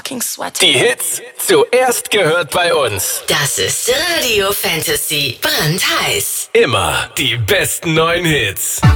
fucking sweat. Die Hits zuerst gehört bei uns. Das ist Radio Fantasy brandheiß. Immer die besten neuen Hits.